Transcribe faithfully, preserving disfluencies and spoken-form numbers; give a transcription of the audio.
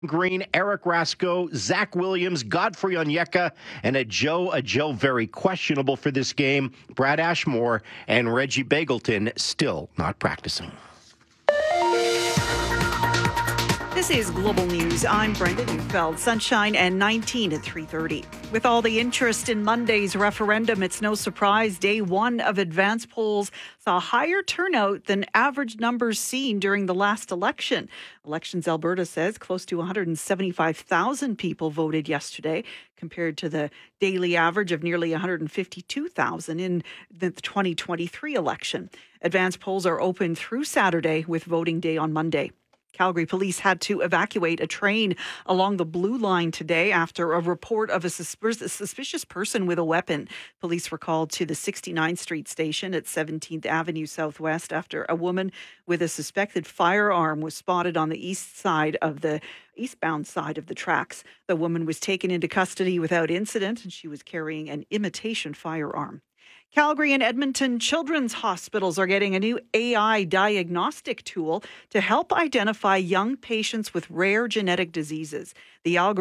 Green, Eric Rasko, Zach Williams, Godfrey Onyeka, and a Joe, a Joe very questionable for this game. Brad Ashmore and Reggie Begelton still not practicing. This is Global News. I'm Brenda Neufeld. Sunshine and nineteen at three thirty. With all the interest in Monday's referendum, it's no surprise day one of advance polls saw higher turnout than average numbers seen during the last election. Elections Alberta says close to one hundred seventy-five thousand people voted yesterday, compared to the daily average of nearly one hundred fifty-two thousand in the twenty twenty-three election. Advance polls are open through Saturday, with voting day on Monday. Calgary police had to evacuate a train along the Blue Line today after a report of a suspicious person with a weapon. Police were called to the sixty-ninth Street station at seventeenth Avenue Southwest after a woman with a suspected firearm was spotted on the east side of the eastbound side of the tracks. The woman was taken into custody without incident, and she was carrying an imitation firearm. Calgary and Edmonton Children's Hospitals are getting a new A I diagnostic tool to help identify young patients with rare genetic diseases. The algorithm